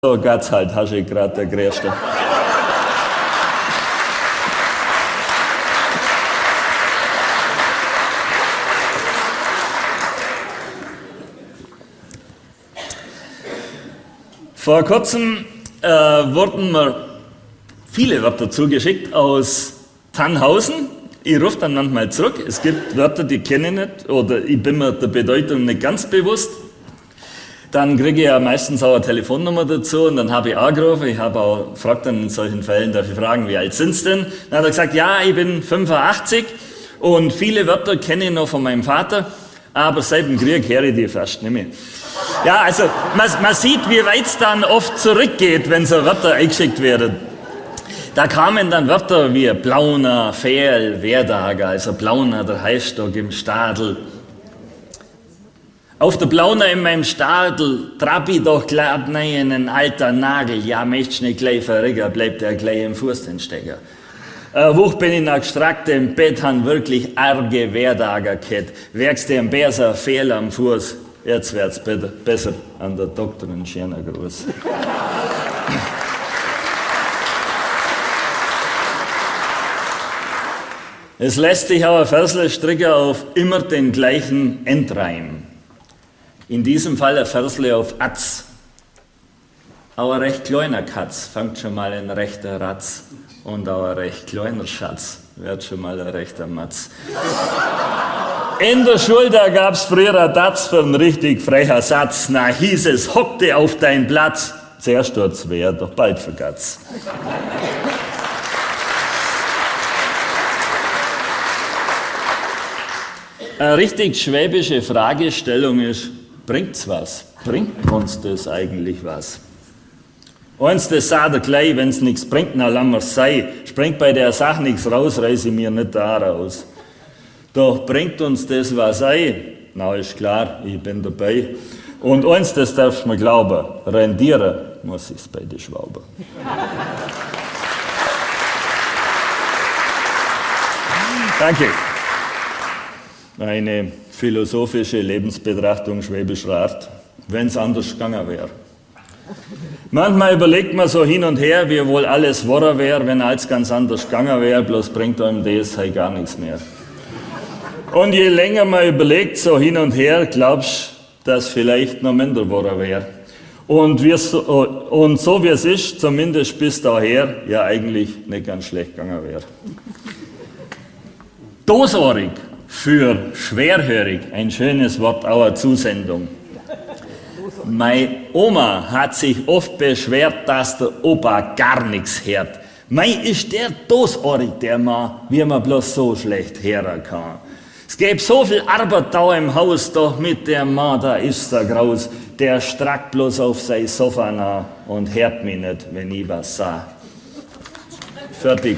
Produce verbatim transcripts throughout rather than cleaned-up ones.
So geht's halt, hast du gerade der Größte. Vor kurzem äh, wurden mir viele Wörter zugeschickt aus Tannhausen. Ich rufe dann manchmal zurück. Es gibt Wörter, die kenne ich nicht oder ich bin mir der Bedeutung nicht ganz bewusst. Dann kriege ich ja meistens auch eine Telefonnummer dazu und dann habe ich angerufen. Ich habe auch gefragt dann in solchen Fällen, darf ich fragen, wie alt sind Sie denn? Dann hat er gesagt, ja, ich bin fünfundachtzig und viele Wörter kenne ich noch von meinem Vater, aber seit dem Krieg höre ich die fast nicht mehr. Ja, also man, man sieht, wie weit es dann oft zurückgeht, wenn so Wörter eingeschickt werden. Da kamen dann Wörter wie Plauner, Fehl, Werdager, also Plauner, der Heißstock im Stadel. Auf der Plauner in meinem Stadel trab ich doch glatt nein, ein alter Nagel. Ja, möcht's nicht gleich verrigger, bleibt er gleich im Fuß den Stecker. Äh, Wuch bin ich nach gestreckt im Bett, han wirklich arge Werdager kett. Werkst dir ein besser Fehl am Fuß, jetzt wird's bitte besser an der Doktorin schöner Gruß. Es lässt sich auch ein Versle stricken auf immer den gleichen Endreim. In diesem Fall ein Versle auf Atz. Auch ein recht kleiner Katz fängt schon mal ein rechter Ratz. Und auch ein recht kleiner Schatz wird schon mal ein rechter Matz. In der Schule, da gab's früher ein Datz für einen richtig frecher Satz. Na hieß es, hockte auf deinen Platz. Zuerst tut's weh, doch bald vergat's. Eine richtig schwäbische Fragestellung ist, bringt's was? Bringt uns das eigentlich was? Eins, das sagt er gleich, wenn's nichts bringt, na lass mir's sein. Springt bei der Sache nichts raus, reiß ich mir nicht da raus. Doch bringt uns das was ein? Na, ist klar, ich bin dabei. Und eins, das darfst du mir glauben, rendieren muss ich's bei den Schwauber. Danke. Eine philosophische Lebensbetrachtung schwäbischer Art, wenn es anders gegangen wäre. Manchmal überlegt man so hin und her, wie wohl alles wahr wäre, wenn alles ganz anders gegangen wäre, bloß bringt einem das halt gar nichts mehr. Und je länger man überlegt, so hin und her, glaubst du, dass vielleicht noch minder wahr wäre. Und, so, und so wie es ist, zumindest bis daher, ja eigentlich nicht ganz schlecht gegangen wäre. Dosohrig. Für schwerhörig, ein schönes Wort, auch eine Zusendung. Meine Oma hat sich oft beschwert, dass der Opa gar nichts hört. Mei ist der dosohrig, der Mann, wie man bloß so schlecht hören kann. Es gäbe so viel Arbeit da im Haus, doch mit dem Mann, da ist er graus. Der strackt bloß auf sein Sofa nach und hört mich nicht, wenn ich was sag. Fertig.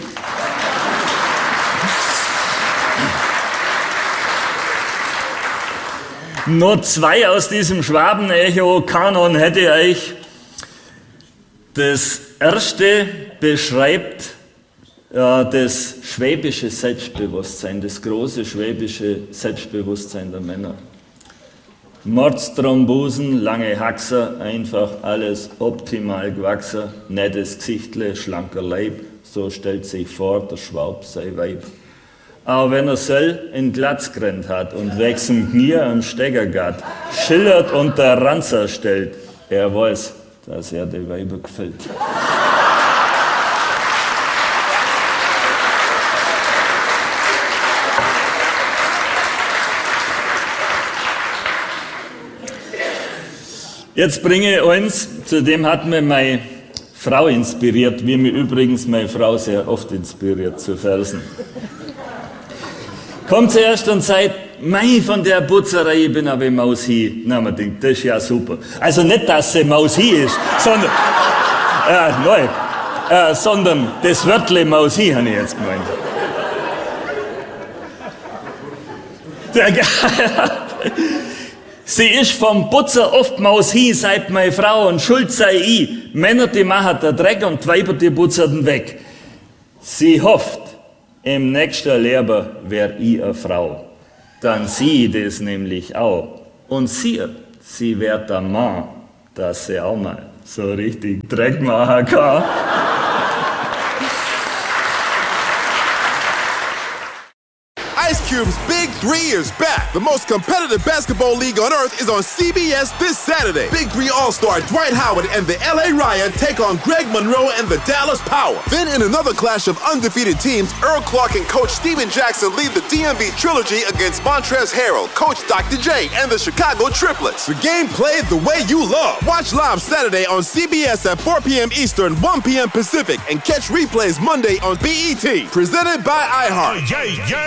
Nur zwei aus diesem Schwaben-Echo-Kanon hätte ich. Das erste beschreibt äh, das schwäbische Selbstbewusstsein, das große schwäbische Selbstbewusstsein der Männer. Mordsthrombosen, lange Haxer, einfach alles optimal gewachsen, nettes Gesichtle, schlanker Leib, so stellt sich vor, der Schwab sei Weib. Aber wenn er soll in Glatzgrennt hat und wechseln Knie am Stecker geht, schillert und der Ranzer stellt, er weiß, dass er die Weiber gefällt. Jetzt bringe ich eins, zu dem hat mir meine Frau inspiriert, wie mir übrigens meine Frau sehr oft inspiriert zu Versen. Kommt zuerst und sagt, mei, von der Putzerei, ich bin aber Maus hi. Na, man denkt, das ist ja super. Also nicht, dass sie Maus hi ist, sondern, äh, nein, äh, sondern das Wörtle Maus hi, habe ich jetzt gemeint. Sie ist vom Putzer oft Maus hi, sagt meine Frau, und schuld sei ich. Männer, die machen den Dreck und die Weiber, die putzern weg. Sie hofft, im nächsten Leben wär ich eine Frau. Dann sieh das nämlich auch. Und sie, sie wird der Mann, dass sie auch mal so richtig Dreck machen kann. Ice Cube's Big Three is back. The most competitive basketball league on earth is on C B S this Saturday. Big Three All-Star Dwight Howard and the L A Ryan take on Greg Monroe and the Dallas Power. Then in another clash of undefeated teams, Earl Clark and Coach Steven Jackson lead the D M V Trilogy against Montrezl Harrell, Coach Doctor J, and the Chicago Triplets. The game played the way you love. Watch live Saturday on C B S at four p.m. Eastern, one p.m. Pacific, and catch replays Monday on B E T. Presented by iHeart.